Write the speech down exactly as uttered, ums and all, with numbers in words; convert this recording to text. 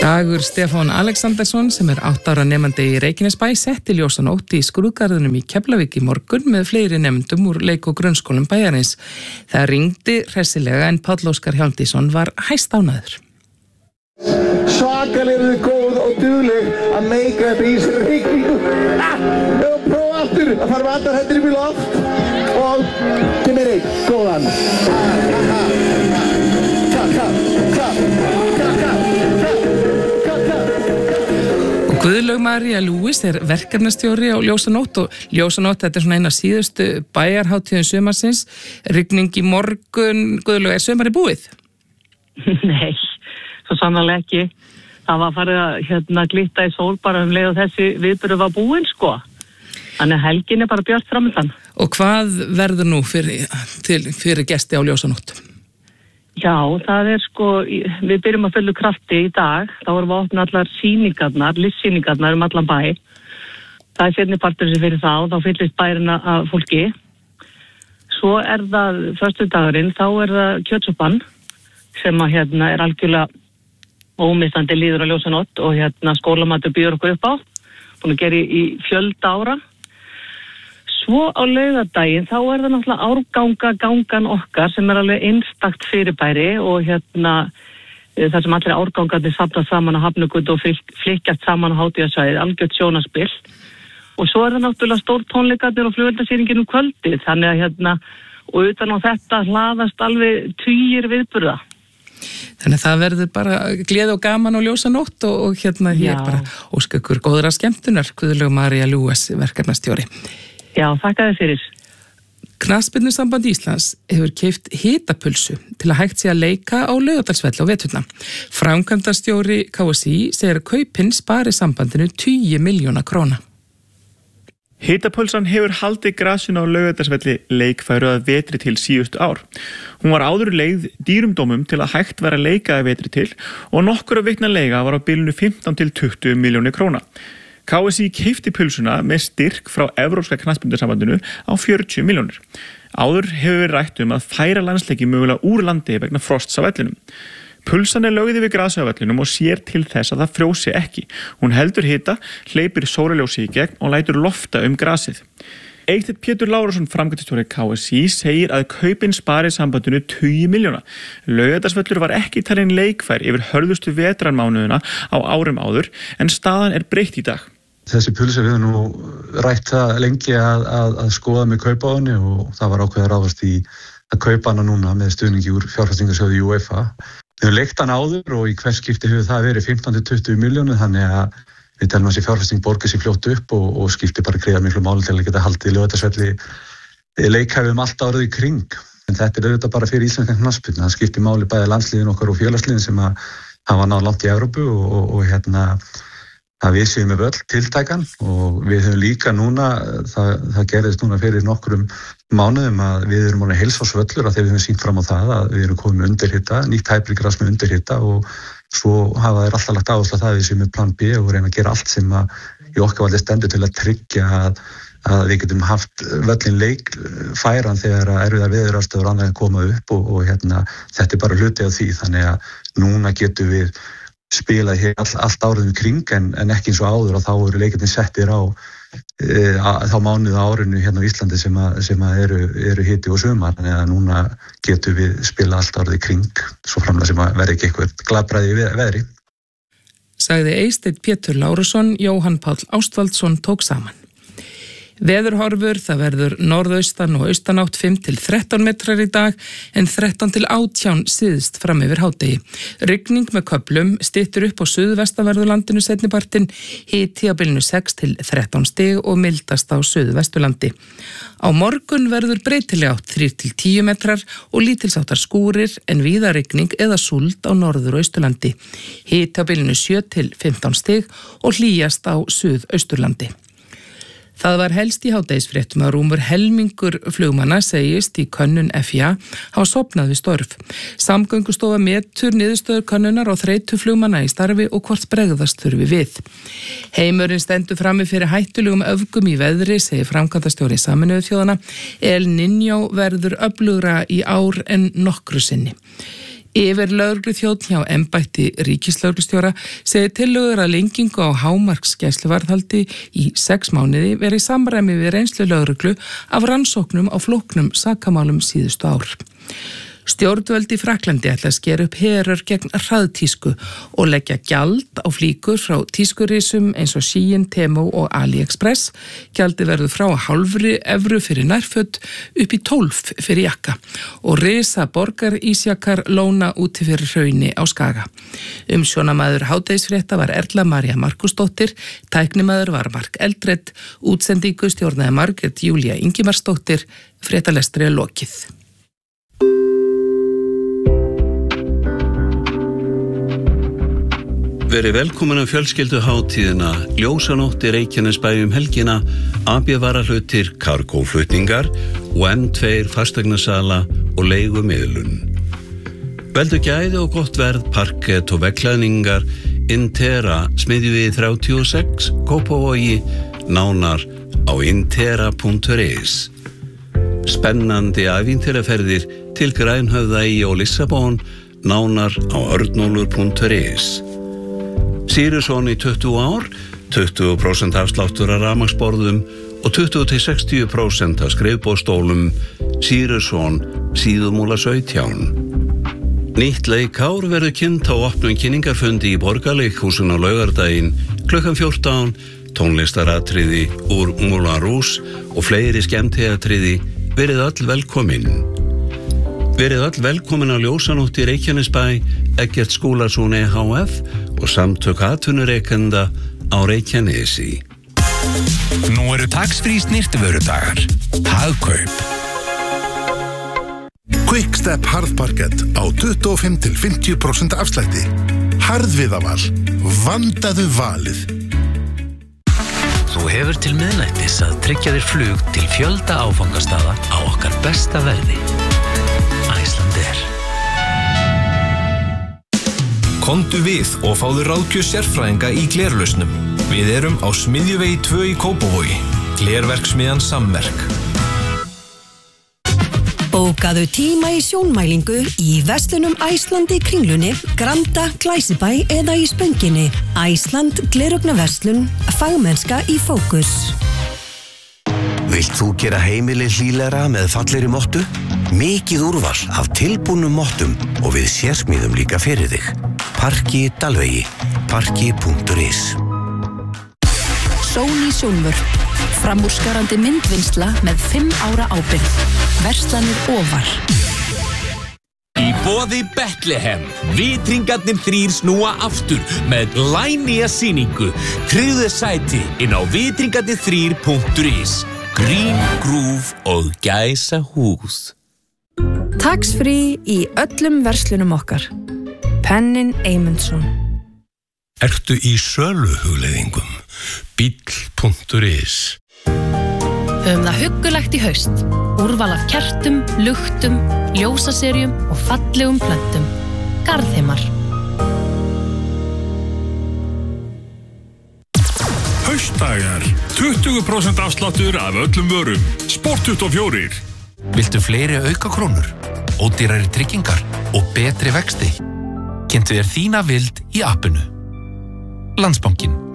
Dagur Stefán Alexandersson sem er átta ára nemandi í Reykjanesbæ setti ljósanótt í skrúðgarðinum í Keflavík í morgun með fleiri nemendum úr leik- og grunnskólum bæjarins. Það ringdi hressilega en Páll Óskar Hjálmdísson var hæstánæður. Svakalega eru þið góð og dugleg að meika þetta í sér rigningu. Og prófa aftur að fara með allar hendur upp í loft og til mér einn, góðan. Klapp, klapp, klapp, klapp, klapp. Guðlaug María Lewis er verkefnastjóri á Ljósanótt og Ljósanótt, þetta er svona eina síðustu bæjarhátíðin sumarsins. Rigning í morgun. Guðlaug, er sumari búið? Nei, svo sannarlega ekki. Það var farið að hérna, glitta í sól bara um leið og þessi viðburður var búinn, sko. Þannig að helgin er bara björt framöndan. Og hvað verður nú fyrir, til, fyrir gesti á Ljósanótt? Já, það er sko, við byrjum að fullu krafti í dag. Þá erum við að opna allar sýningarnar, listsýningarnar um allan bæ. Það er sérni partur sem fyrir þá, þá fyllist bærin af fólki. Svo er það föstudagurinn, þá er það kjötsúpan sem að hérna er algjörlega ómissandi líður á Ljósanótt og hérna skólamatur býður okkur upp á. Búin að gera í fjölda ára. Svo á laugardaginn, þá er það náttúrulega árganga gangan okkar sem er alveg einstakt fyrirbæri og hérna þar sem allir árgangarnir safnast saman á Hafnargötu og flykkjast saman á hátíðarsvæðið, algjört sjónarspill. Og svo er það náttúrulega stór tónleikarnir og flugeldasýningin um kvöldið, þannig að hérna, og utan á þetta hlaðast alveg tugir viðburða. Þannig að það verður bara gleði og gaman og ljósanótt og, og hérna hér bara óska ykkur góðra skemmtunar, Guðlaug María Lewis, verkefnastjóri. Já, þakka þér fyrir. Knattspyrnusamband Íslands hefur keypt hitapulsu til að hægt sé að leika á Laugardalsvelli á veturna. Framkvæmdastjóri K S í segir að kaupin spari sambandinu tugi milljóna króna. Hitapulsan hefur haldið grasinu á Laugardalsvelli leikfæru að vetri til síðustu ár. Hún var áður leigð dýrum dómum til að hægt vera að leika að vetri til og nokkur af vikna leiga var á bilinu fimmtán til tuttugu milljónir króna. K S í keypti pulsuna með styrk frá Evrópska knattspyrnusambandinu á fjörutíu milljónir. Áður hefur verið rætt um að færa landsleiki mögulega úr landi vegna frosts á vellinum. Pulsan er lögð yfir grasi á vellinum og sér til þess að það frjósi ekki. Hún heldur hita, hleypir sólarljósi í gegn og lætur lofta um grasið. Eysteinn Pétur Lárusson, framkvæmdastjóri K S í, segir að kaupin spari sambandinu tugi milljóna. Laugardalsvöllur var ekki talin leikfær yfir hörðustu vetrarmánuðina á árum áður en staðan er breytt í dag. Þessi pulsa við nú rætt það lengi að, að, að skoða með kaupa á henni og það var ákveðið ráðast í að kaupa hana núna með stuðningi úr fjárfestingarsjóði UEFA. Við höfum leigt hana áður og í hvers skipti hefur það verið fimmtán til tuttugu milljónir þannig að við telum að þessi fjárfesting borgar sér fljótt upp og, og skipti bara greiða miklu máli til að geta haldið Laugardalsvelli leikhæfi um allt árið í kring. En þetta er auðvitað bara fyrir íslenska knattspyrnu. Það skipti máli bæði landsliðin okkar og félagsliðin sem að hafa náð langt í Evrópu og, og, og hérna að við séum með völl tiltækan og við höfum líka núna, það, það gerðist núna fyrir nokkrum mánuðum að við erum alveg heilsársvöllur að þegar við höfum sýnt fram á það að við erum komið með undirhita, nýtt hæpligras með undirhita og svo hafa þeir alltaf lagt áherslu á það að við séum með plan B og reyna að gera allt sem að í okkar valdi stendur til að tryggja að, að við getum haft völlin leik færan þegar erfiðar veðuraðstæður annað koma upp og, og hérna, þetta er bara hluti af því þannig að núna getum við spilað hér all, allt árið um kring en, en ekki eins og áður og þá eru leikirnir settir á e, að, þá mánuð á árinu hérna á Íslandi sem, að, sem að eru, eru hiti og sumar þannig að núna getum við spilað allt árið í kring svo framlega sem að verði ekki eitthvað glabræði í veðri. Sagði Eysteinn Pétur Lárusson, Jóhann Páll Ástvaldsson tók saman. Veðurhorfur, það verður norðaustan og austanátt fimm til þrettán metrar í dag en þrettán til átján síðst fram yfir hádegi. Rigning með köflum styttur upp á suðvestanverðurlandinu seinnipartinn, hiti á bilinu sex til þrettán stig og mildast á suðvesturlandi. Á morgun verður breytileg átt þrír til tíu metrar og lítilsháttar skúrir en víða rigning eða súld á norður- og austurlandi. Hiti á bilinu sjö til fimmtán stig og hlýjast á suðausturlandi. Það var helst í hádegisfréttum að rúmur helmingur flugmanna segist í könnun F I A hafa sofnað við störf. Samgöngustofa metur niðurstöður könnunar á þreytu flugmanna í starfi og hvort bregðast þurfi við. Heimurinn stendur frammi fyrir hættulegum öfgum í veðri, segir framkvæmdastjóri Sameinuðu þjóðanna. El Niño verður öflugra í ár en nokkru sinni. Yfir lögregluþjónn hjá embætti ríkislögreglustjóra segir tillögur að lengingu á hámarksgæsluvarðhaldi í sex mánuði verið í samræmi við reynslu lögreglu af rannsóknum á flóknum sakamálum síðustu ár. Stjórnvöld í Frakklandi ætla að skera upp herör gegn hraðtísku og leggja gjald á flíkur frá tískurisum eins og Shein, Temu og AliExpress. Gjaldi verður frá hálfri evru fyrir nærföt upp í tólf fyrir jakka og risa borgar ísjakar lóna úti fyrir hrauni á Skaga. Umsjónamaður hádegisfrétta var Erla María Markusdóttir, tæknimaður var Mark Eldred, útsendingu stjórnaði Margrét Júlía Ingimarsdóttir, fréttalestri er lokið. Verið velkomin á fjölskylduhátíðina, ljósanótt í Reykjanesbæ um helgina, A B varahlutir, kargóflutningar og M tvö fasteignasala og leigumiðlun. Veldu gæði og gott verð, parkett og veggklæðningar, Intera, smiðjuvegi þrjátíu og sex, Kópavogi, nánar á intera punktur is. Spennandi ævintýraferðir til Grænhöfða og Lissabon, nánar á örnólfur punktur is. Siriusson í tuttugu ár, tuttugu prósent afsláttur af rafmagnsborðum og tuttugu til sextíu prósent af skrifborðsstólum. Siriusson, Síðumúla sautján. Nýtt leikár verður kynnt á opnum kynningarfundi í Borgarleikhúsinu á laugardaginn klukkan fjórtán, tónlistaratriði úr Moulin Rouge og fleiri skemmtiatriði. Verið öll velkomin. Verið öll velkomin á ljósanótt í Reykjanesbæ, Eggert Skúlason E H F og samtök atvinnurekenda á Reykjanesi. Nú eru tax-free snyrtivörudagar. Hagkaup. Quickstep harðparkett á tuttugu og fimm til fimmtíu prósent afslætti. Harðviðaval. Vandaðu valið. Þú hefur til miðnættis að tryggja þér flug til fjölda áfangastaða á okkar besta verði. Icelandair. Komdu við og fáðu ráðgjöf sérfræðinga í glerlausnum. Við erum á Smiðjuvegi tvö í Kópavogi. Glerverksmiðjan Samverk. Bókaðu tíma í sjónmælingu í verslunum Iceland í Kringlunni, Granda, Glæsibæ eða í Spönginni. Iceland gleraugnverslun, fagmennska í fókus. Vilt þú gera heimili hlýlegra með fallegri mottu? Mikið úrval af tilbúnum mottum og við sérsmíðum líka fyrir þig. Parki Dalvegi, parki punktur is. Sony sjónvörp. Framúrskarandi myndvinnsla með fimm ára ábyrgð. Verslanir ofar. Í boði Bethlehem, vitringarnir þrír snúa aftur með glænýja sýningu. Tryggðu sæti inn á vitringarnir þrír punktur is. Grín, grúf og gæsa hús. Tax-free í öllum verslunum okkar. Pennin Eymundsson. Ertu í söluhugleiðingum? Bíll punktur is. Höfum það huggulegt í haust. Úrval af kertum, luktum, ljósaserjum og fallegum plöntum. Garðheimar. Haustdagar. tuttugu prósent afsláttur af öllum vörum. Sport tuttugu og fjórir. Viltu fleiri aukakrónur, ódýrari tryggingar og betri vexti? Kynntu þér þína vild í appinu. Landsbankinn.